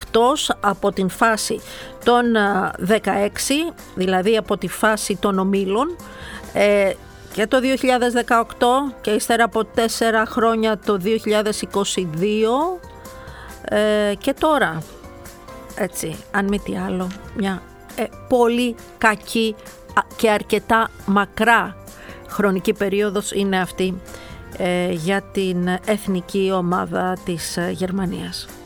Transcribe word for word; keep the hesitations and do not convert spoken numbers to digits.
εκτός από την φάση των δεκαέξι, δηλαδή από τη φάση των ομίλων, ε, και το δύο χιλιάδες δεκαοκτώ και ύστερα από τέσσερα χρόνια το δύο χιλιάδες είκοσι δύο ε, και τώρα, έτσι, αν μη τι άλλο, μια ε, πολύ κακή και αρκετά μακρά χρονική περίοδος είναι αυτή ε, για την εθνική ομάδα της Γερμανίας.